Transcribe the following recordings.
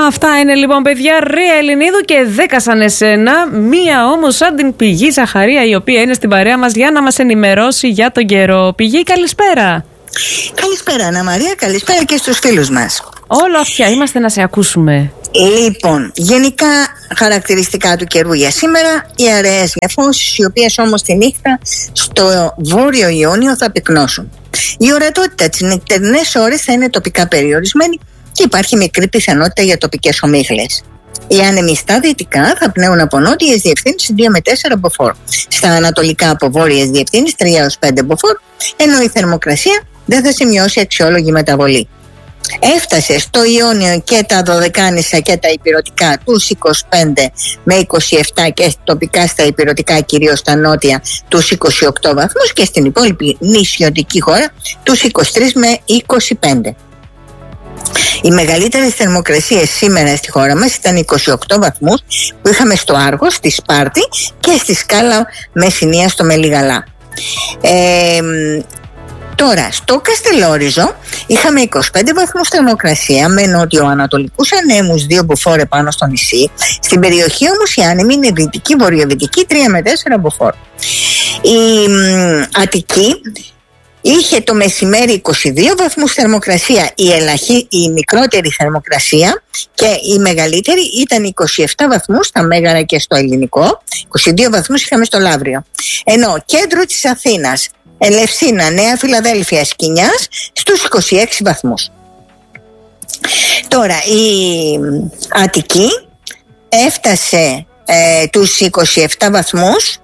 Αυτά είναι λοιπόν, παιδιά, Ρία Ελληνίδου και 10 σαν εσένα. Μία όμως σαν την Πηγή Ζαχαρία, η οποία είναι στην παρέα μας για να μας ενημερώσει για τον καιρό. Πηγή, καλησπέρα. Καλησπέρα, Αννα Μαρία, καλησπέρα και στους φίλους μας. Όλο αυτιά είμαστε να σε ακούσουμε. Λοιπόν, γενικά χαρακτηριστικά του καιρού για σήμερα: οι αραιές νεφώσεις, οι οποίες όμως τη νύχτα στο βόρειο Ιόνιο θα πυκνώσουν. Η ορατότητα τις νυχτερινές ώρες θα είναι τοπικά περιορισμένη και υπάρχει μικρή πιθανότητα για τοπικές ομίχλες. Οι άνεμοι στα δυτικά θα πνέουν από νότιες διευθύνσεις 2 με 4 μποφόρ. Στα ανατολικά από βόρειες διευθύνσεις 3 έως 5 μποφόρ, ενώ η θερμοκρασία δεν θα σημειώσει αξιόλογη μεταβολή. Έφτασε στο Ιόνιο και τα Δωδεκάνησα και τα ηπειρωτικά τους 25 με 27 και τοπικά στα ηπειρωτικά, κυρίως στα νότια, τους 28 βαθμούς και στην υπόλοιπη νησιωτική χώρα τους 23 με 25. Οι μεγαλύτερες θερμοκρασίες σήμερα στη χώρα μας ήταν 28 βαθμούς που είχαμε στο Άργο, στη Σπάρτη και στη Σκάλα Μεσσηνία στο Μελιγαλά. Τώρα, στο Καστελόριζο είχαμε 25 βαθμούς θερμοκρασία με νότιο-ανατολικούς ανέμους 2 μποφόρ πάνω στο νησί. Στην περιοχή όμως οι άνεμοι είναι δυτική-βορειοδυτική 3 με 4 μποφόρ. Η Αττική είχε το μεσημέρι 22 βαθμούς θερμοκρασία, η μικρότερη θερμοκρασία, και η μεγαλύτερη ήταν 27 βαθμούς στα Μέγαρα και στο Ελληνικό. 22 βαθμούς είχαμε στο Λαύριο. Ενώ κέντρο της Αθήνας, Ελευσίνα, Νέα Φιλαδέλφια, Σκηνιάς στους 26 βαθμούς. Τώρα η Αττική έφτασε τους 27 βαθμούς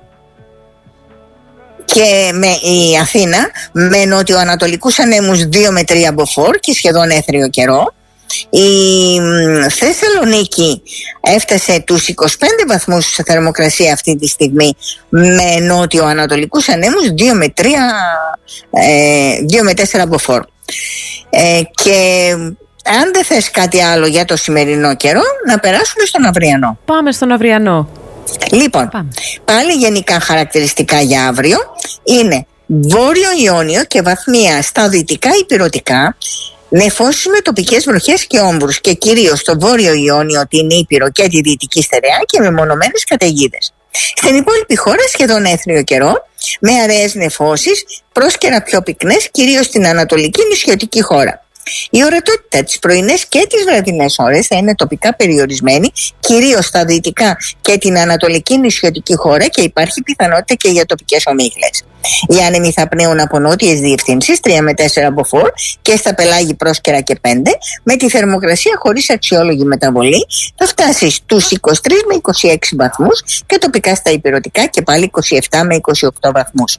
και η Αθήνα με νοτιοανατολικούς ανέμους 2 με 3 μποφόρ και σχεδόν έθριο καιρό. Η Θεσσαλονίκη έφτασε τους 25 βαθμούς σε θερμοκρασία αυτή τη στιγμή με νότιο-ανατολικούς ανέμους 2 με 4 μποφόρ. Και αν δεν θες κάτι άλλο για το σημερινό καιρό, να περάσουμε στον αυριανό. Πάμε στον αυριανό. Λοιπόν, πάλι γενικά χαρακτηριστικά για αύριο είναι βόρειο Ιόνιο και βαθμία στα δυτικά ηπειρωτικά, νεφώσεις με τοπικές βροχές και όμβρους και κυρίως στο βόρειο Ιόνιο, την Ήπειρο και τη δυτική στερεά και με μονομένες καταιγίδες. Στην υπόλοιπη χώρα σχεδόν έθριο καιρό με αραιές νεφώσεις, πρόσκαιρα πιο πυκνές, κυρίως στην ανατολική νησιωτική χώρα. Η ορατότητα τις πρωινές και τις βραδινές ώρες θα είναι τοπικά περιορισμένη, κυρίως στα δυτικά και την ανατολική νησιωτική χώρα, και υπάρχει πιθανότητα και για τοπικές ομίχλες. Οι άνεμοι θα πνέουν από νότιες διευθύνσεις 3 με 4 μποφόρ και στα πελάγη πρόσκαιρα και 5, με τη θερμοκρασία χωρίς αξιόλογη μεταβολή θα φτάσει στους 23 με 26 βαθμούς και τοπικά στα ηπειρωτικά και πάλι 27 με 28 βαθμούς.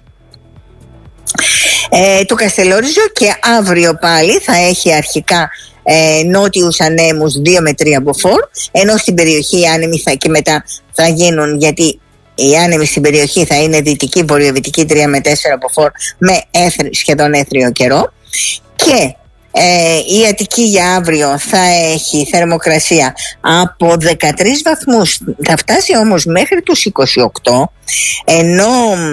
Το Καστελόριζο και αύριο πάλι θα έχει αρχικά νότιους ανέμους 2 με 3 μποφόρ, ενώ στην περιοχή οι άνεμοι και μετά θα γίνουν, γιατί οι άνεμοι στην περιοχή θα είναι δυτική-βορειοδυτική 3 με 4 μποφόρ με σχεδόν έθριο καιρό. Και η Αττική για αύριο θα έχει θερμοκρασία από 13 βαθμούς, θα φτάσει όμως μέχρι τους 28, ενώ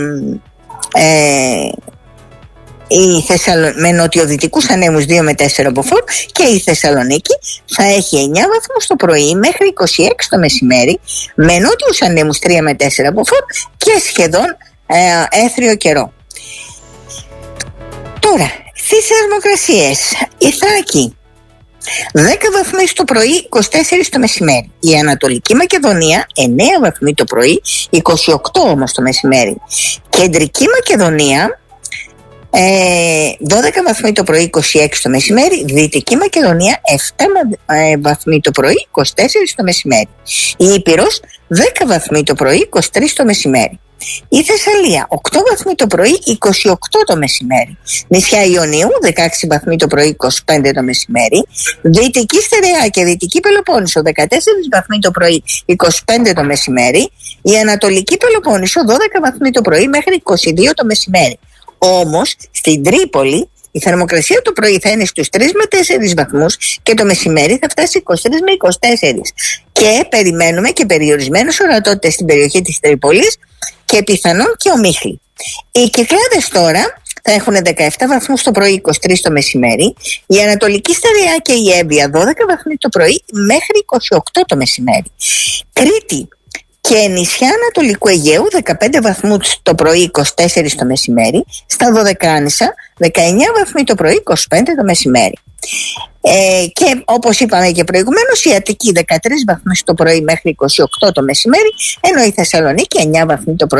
με νοτιοδυτικούς ανέμους 2 με 4 μποφόρ, και η Θεσσαλονίκη θα έχει 9 βαθμούς το πρωί μέχρι 26 το μεσημέρι με νότιους ανέμους 3 με 4 μποφόρ και σχεδόν έθριο καιρό. Τώρα, στις θερμοκρασίες, η Θράκη 10 βαθμοί το πρωί, 24 το μεσημέρι. Η Ανατολική Μακεδονία 9 βαθμοί το πρωί, 28 όμως το μεσημέρι. Κεντρική Μακεδονία 12 βαθμοί το πρωί, 26 το μεσημέρι. Δυτική Μακεδονία 7 βαθμοί το πρωί, 24 το μεσημέρι. Η Ήπειρος 10 βαθμοί το πρωί, 23 το μεσημέρι. Η Θεσσαλία 8 βαθμοί το πρωί, 28 το μεσημέρι. Νησιά Ιωνίου 16 βαθμοί το πρωί, 25 το μεσημέρι. Δυτική Στερεά και Δυτική Πελοπόννησο 14 βαθμοί το πρωί, 25 το μεσημέρι. Η Ανατολική Πελοπόννησο 12 βαθμοί το πρωί μέχρι 22 το μεσημέρι. Όμως στην Τρίπολη η θερμοκρασία το πρωί θα είναι στους 3 με 4 βαθμούς και το μεσημέρι θα φτάσει 23 με 24. Και περιμένουμε και περιορισμένες ορατότητες στην περιοχή της Τρίπολης και πιθανόν και ομίχλη. Οι Κυκλάδες τώρα θα έχουν 17 βαθμούς το πρωί, 23 το μεσημέρι. Η Ανατολική Στερεά και η Εύβοια 12 βαθμοί το πρωί μέχρι 28 το μεσημέρι. Κρήτη και νησιά Ανατολικού Αιγαίου 15 βαθμούς το πρωί, 24 το μεσημέρι. Στα Δωδεκάνησα 19 βαθμοί το πρωί, 25 το μεσημέρι. Και όπως είπαμε και προηγουμένως, η Αττική 13 βαθμούς το πρωί μέχρι 28 το μεσημέρι, ενώ η Θεσσαλονίκη 9 βαθμοί το πρωί